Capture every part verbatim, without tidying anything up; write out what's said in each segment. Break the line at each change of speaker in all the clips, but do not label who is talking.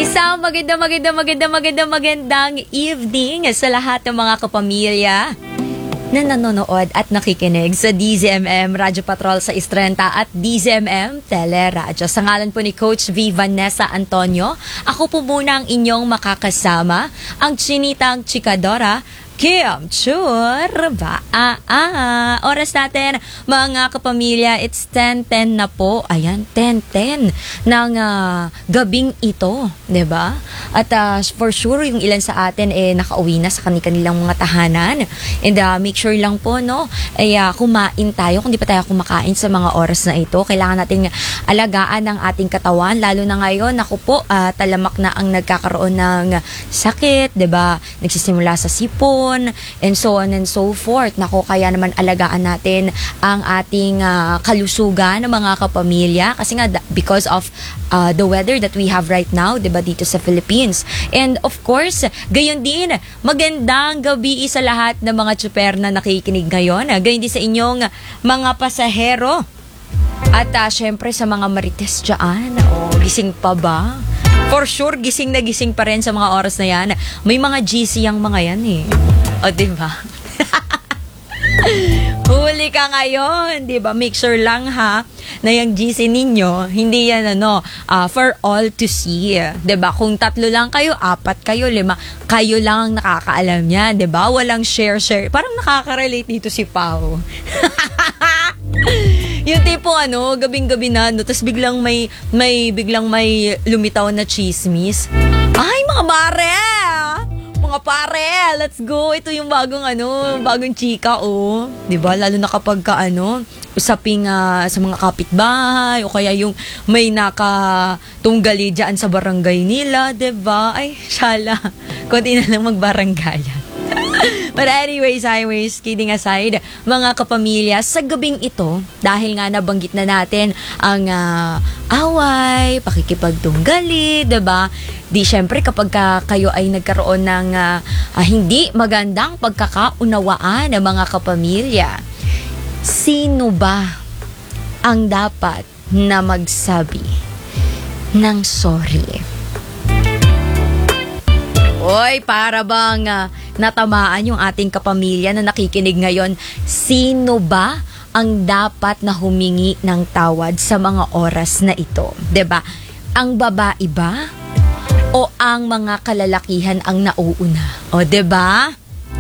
Isang maganda, maganda, maganda, maganda, magandang evening sa lahat ng mga kapamilya na nanonood at nakikinig sa D Z M M Radyo Patrol sa Istrenta at D Z M M Teleradyo. Sa ngalan po ni Coach V. Vanessa Antonio, ako po muna ang inyong makakasama, ang chinitang chikadora, Kim Churba. Ah, ah. Oras natin, mga kapamilya, it's ten ten na po. Ayan, ten ten ng uh, gabing ito, diba? At uh, for sure, yung ilan sa atin eh nakauwi na sa kanilang mga tahanan. And uh, make sure lang po, no, ay uh, kumain tayo. Kung di pa tayo kumakain sa mga oras na ito, kailangan nating alagaan ang ating katawan. Lalo na ngayon, ako po, uh, talamak na ang nagkakaroon ng sakit, diba? Nagsisimula sa sipon, and so on and so forth. Nako, kaya naman alagaan natin ang ating uh, kalusugan ng mga kapamilya kasi nga because of uh, the weather that we have right now, diba, dito sa Philippines. And of course, gayon din, magandang gabi sa lahat ng mga tsuper na nakikinig ngayon. Gayon din sa inyong mga pasahero. At uh, syempre sa mga marites dyan, oh, gising pa ba? For sure, gising na gising pa rin sa mga oras na yan. May mga G C ang mga yan eh. O, diba? Huli ka ngayon, diba? Make sure lang ha, na yung G C ninyo, hindi yan ano, uh, for all to see. Diba? Kung tatlo lang kayo, apat kayo, lima, kayo lang ang nakakaalam yan. Diba? Walang share-share. Parang nakaka-relate dito si Pao. Yung tipo ano, gabing-gabi na, no, tapos biglang may, may, biglang may lumitaw na chismis. Ay, mga mare! Mga pare, let's go! Ito yung bagong ano, bagong chika, oh. Diba? Lalo na kapag ka, ano, usaping uh, sa mga kapitbahay, o kaya yung may nakatunggali dyan sa barangay nila, diba? Ay, shala. Kunti na lang magbaranggayan. But anyways, anyways, kidding aside, mga kapamilya, sa gabing ito, dahil nga nabanggit na natin ang uh, away, pakikipagtunggali, diba? Di syempre kapag ka kayo ay nagkaroon ng uh, uh, hindi magandang pagkakaunawaan ng mga kapamilya, sino ba ang dapat na magsabi ng sorry? Oy, para bang uh, natamaan yung ating kapamilya na nakikinig ngayon? Sino ba ang dapat na humingi ng tawad sa mga oras na ito? 'Di ba? Ang babae ba? O ang mga kalalakihan ang nauuna? O 'di ba?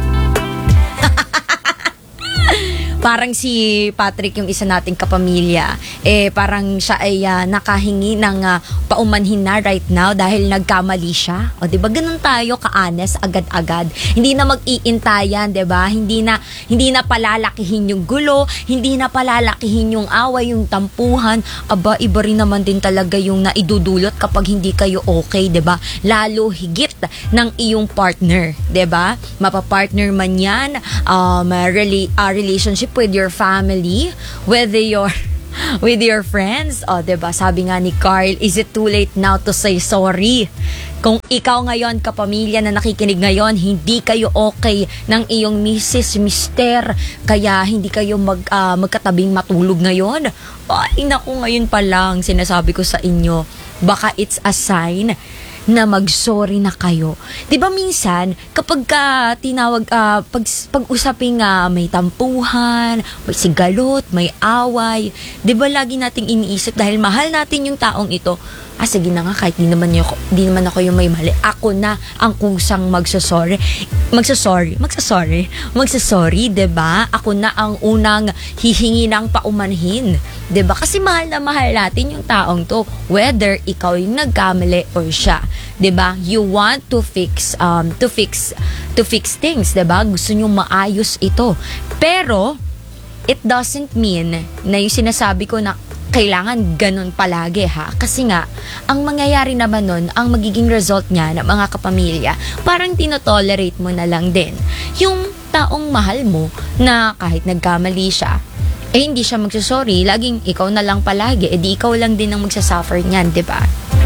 Parang si Patrick, yung isa nating kapamilya, eh parang siya ay uh, nakahingi ng uh, paumanhin na right now dahil nagkamali siya. O diba, ganun tayo ka-honest agad-agad. Hindi na mag-iintayan, diba? Hindi na, hindi na palalakihin yung gulo, hindi na palalakihin yung away, yung tampuhan. Aba, iba rin naman din talaga yung naidudulot kapag hindi kayo okay, diba? Lalo higit ng iyong partner, diba? Mapapartner man yan, um, really, uh, relationship with your family, with your with your friends. O, diba? Sabi nga ni Carl, is it too late now to say sorry? Kung ikaw ngayon, kapamilya na nakikinig ngayon, hindi kayo okay ng iyong misis, mister, kaya hindi kayo mag, uh, magkatabing matulog ngayon, ay naku, ngayon pa lang sinasabi ko sa inyo, baka it's a sign na mag-sorry na kayo. 'Di ba minsan kapag ka tinawag uh, pag pag-usaping uh, may tampuhan, may sigalot, may away, 'di ba lagi nating iniisip dahil mahal natin yung taong ito. Ah, sige na nga, kahit di naman, yung, di naman ako yung may mali. Ako na ang kusang magsasorry. Magsasorry. Magsasorry. Magsasorry, diba? Ako na ang unang hihingi ng paumanhin. Diba? Kasi mahal na mahal natin yung taong to. Whether ikaw yung nagkamali or siya. Diba? You want to fix, um, to fix, to fix things, diba? Gusto nyo maayos ito. Pero, it doesn't mean na yung sinasabi ko na kailangan ganun palagi, ha? Kasi nga, ang mangyayari naman nun, ang magiging result niya ng mga kapamilya, parang tinotolerate mo na lang din yung taong mahal mo na kahit nagkamali siya, eh hindi siya magsasorry, laging ikaw na lang palagi, eh di ikaw lang din ang magsasuffer niyan, diba?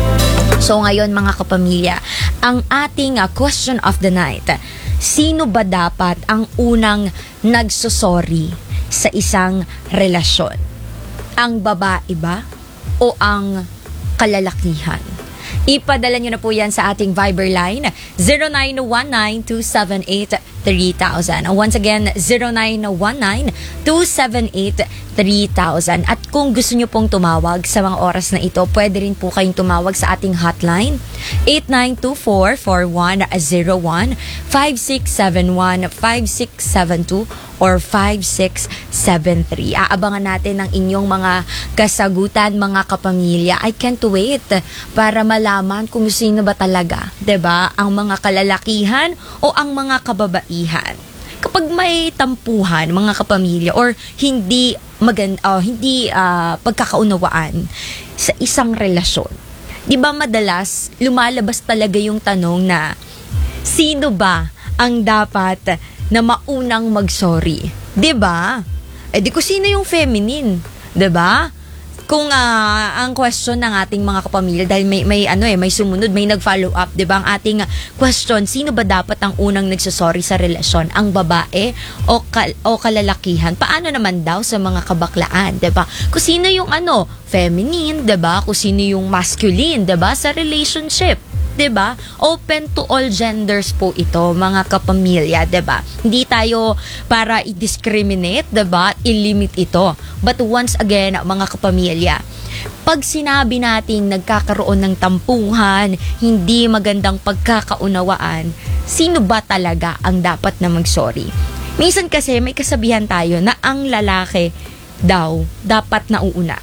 So ngayon mga kapamilya, ang ating uh, question of the night, sino ba dapat ang unang nagsosorry sa isang relasyon? Ang babae ba o ang kalalakihan? Ipadala nyo na po yan sa ating Viber line zero nine one nine two seven eight three thousand. Once again, zero nine one nine two seven eight three thousand. At kung gusto nyo pong tumawag sa mga oras na ito, pwede rin po kayong tumawag sa ating hotline eight nine two four, four one zero one, five six seven one, five six seven two or five six seven three. Aabangan natin ang inyong mga kasagutan, mga kapamilya. I can't wait para malaman kung sino ba talaga, 'di ba? Ang mga kalalakihan o ang mga kababaihan. Kapag may tampuhan, mga kapamilya, or hindi maganda, uh, hindi uh, pagkakaunawaan sa isang relasyon, di ba madalas lumalabas talaga yung tanong na sino ba ang dapat na maunang mag-sorry? Di ba? Eh di ko sino yung feminine? Di ba? Kung uh, ang question ng ating mga kapamilya, dahil may, may ano eh, may sumunod, may nag-follow up, 'di ba? Ang ating uh, question, sino ba dapat ang unang nagsosorry sa relasyon? Ang babae o kal- o kalalakihan? Paano naman daw sa mga kabaklaan, 'di ba? Kung sino yung ano, feminine, 'di ba? Kung sino yung masculine, 'di ba? Sa relationship, 'di ba? Open to all genders po ito, mga kapamilya, 'di ba? Hindi tayo para i-discriminate, 'di ba? I-limit ito. But once again, mga kapamilya, pag sinabi nating nagkakaroon ng tampuhan, hindi magandang pagkakaunawaan, sino ba talaga ang dapat na mag-sorry? Minsan kasi may kasabihan tayo na ang lalaki daw dapat nauuna.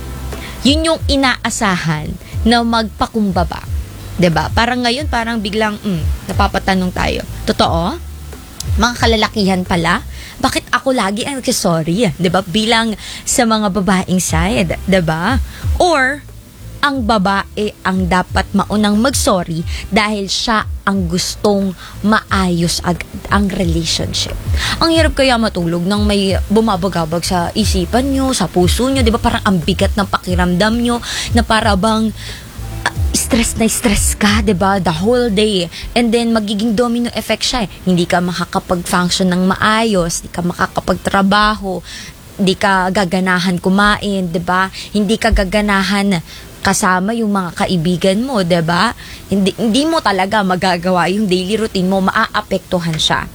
Yun yung inaasahan na magpakumbaba. 'Di ba? Parang ngayon, parang biglang mm, napapatanong tayo. Totoo? Mga kalalakihan pala, bakit ako lagi ang nagsasorry? 'Di ba? Bilang sa mga babaeng side, 'di ba? Or ang babae ang dapat maunang mag-sorry dahil siya ang gustong maayos agad ang relationship. Ang hirap kaya matulog nang may bumabagabag sa isipan nyo, sa puso nyo, 'di ba? Parang ang bigat ng pakiramdam nyo na para bang stress na stress ka, 'di ba? The whole day. And then magiging domino effect siya. Eh. Hindi ka makakapag-function ng maayos, hindi ka makakapagtrabaho, hindi ka gaganahan kumain, 'di ba? Hindi ka gaganahan kasama yung mga kaibigan mo, 'di ba? Hindi hindi mo talaga magagawa yung daily routine mo, maaapektuhan siya.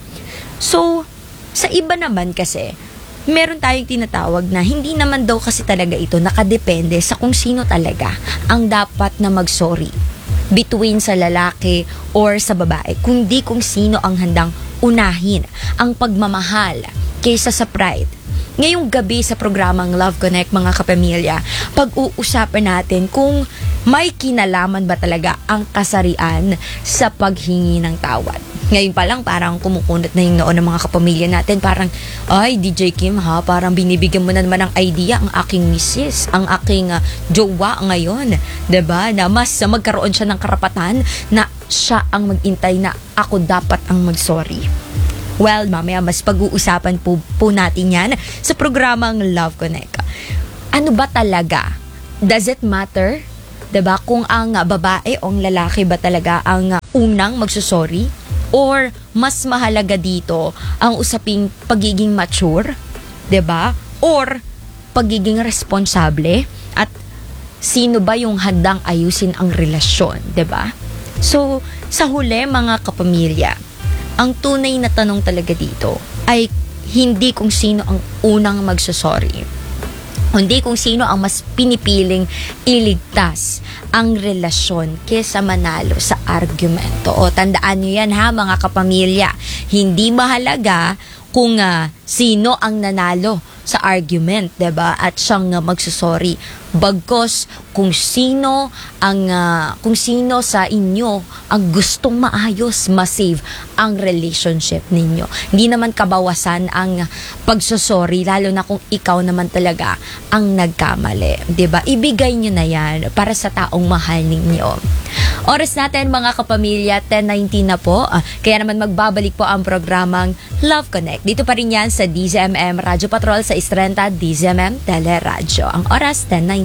So, sa iba naman kasi meron tayong tinatawag na hindi naman daw kasi talaga ito nakadepende sa kung sino talaga ang dapat na mag-sorry between sa lalaki or sa babae, kundi kung sino ang handang unahin ang pagmamahal kaysa sa pride. Ngayong gabi sa programang Love Connect, mga kapamilya, pag-uusapan natin kung may kinalaman ba talaga ang kasarian sa paghingi ng tawad. Ngayon pa lang parang kumukunot na yung noon ng mga kapamilya natin. Parang, ay, D J Kim ha, parang binibigyan mo na naman ng idea ang aking misis, ang aking uh, jowa ngayon. 'Di ba? Na mas uh, magkaroon siya ng karapatan na siya ang mag-intay na ako dapat ang mag-sorry. Well, mamaya mas pag-uusapan po, po natin yan sa programang Love Connect. Ano ba talaga? Does it matter? 'Di ba? Kung ang uh, babae o ang lalaki ba talaga ang uh, unang magsusorry? Or mas mahalaga dito ang usaping pagiging mature, 'di ba? Or pagiging responsable at sino ba yung handang ayusin ang relasyon, 'di ba? So, sa huli, mga kapamilya, ang tunay na tanong talaga dito ay hindi kung sino ang unang magsusorry. Hindi kung sino ang mas pinipiling iligtas ang relasyon kesa manalo sa argumento. O tandaan nyo yan ha, mga kapamilya. Hindi mahalaga kung uh, sino ang nanalo sa argument, 'di ba? At siyang uh, magsusorry. Bagkos kung sino ang uh, kung sino sa inyo ang gustong maayos, ma-save ang relationship ninyo. Hindi naman kabawasan ang pagsusorry, lalo na kung ikaw naman talaga ang nagkamali, 'di ba? Ibigay niyo na 'yan para sa taong mahal ninyo. Oras natin, mga kapamilya, ten nineteen na po. Uh, kaya naman magbabalik po ang programang Love Connect. Dito pa rin yan sa D Z M M Radyo Patrol sa Istrenta D Z M M Teleradyo. Ang oras, ten nineteen.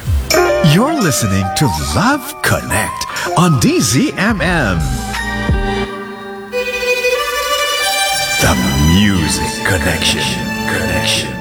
You're listening to Love Connect on D Z M M. The Music Connection. Connection.